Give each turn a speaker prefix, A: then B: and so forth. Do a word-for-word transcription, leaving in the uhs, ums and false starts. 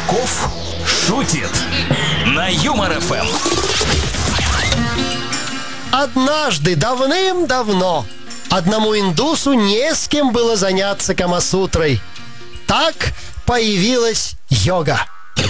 A: Казаков шутит на Юмор эф эм.
B: Однажды, давным-давно, одному индусу не с кем было заняться камасутрой. Так появилась йога.